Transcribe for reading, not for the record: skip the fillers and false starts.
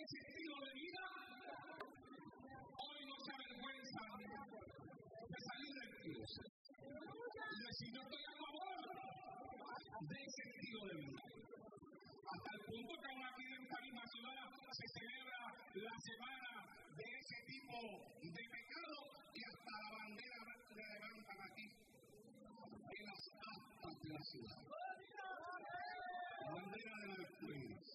ese estilo de vida, hoy no se avergüenzan de salir del closet y decir yo estoy a favor de ese estilo de vida. Hasta el punto que aún aquí en esta misma ciudad se celebra la semana de ese tipo de pecado y hasta la bandera le levantan aquí en las astas de la ciudad. La bandera de la vergüenza.